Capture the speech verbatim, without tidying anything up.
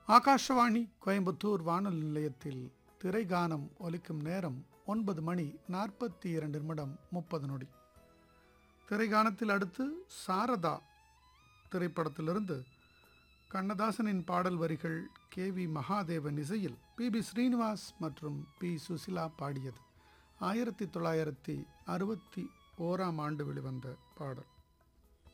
ஆகாஷவாணி கோயம்புத்தூர் வானொலி நிலையத்தில் திரைகானம் ஒலிக்கும் நேரம் ஒன்பது மணி நாற்பத்தி இரண்டு நிமிடம் முப்பது நொடி. திரைகானத்தில் அடுத்து சாரதா திரைப்படத்திலிருந்து கண்ணதாசனின் பாடல் வரிகள் கே வி மகாதேவன் இசையில் பி பி ஸ்ரீனிவாஸ் மற்றும் பி சுசிலா பாடியது. ஆயிரத்தி தொள்ளாயிரத்தி அறுபத்தி ஓராம் ஆண்டு வெளிவந்த பாடல்.